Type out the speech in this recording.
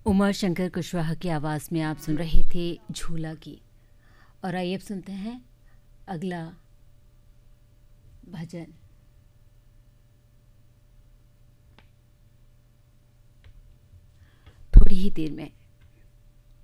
उमा शंकर कुशवाहा की आवाज़ में आप सुन रहे थे झूला की। और आइए अब सुनते हैं अगला भजन। थोड़ी ही देर में।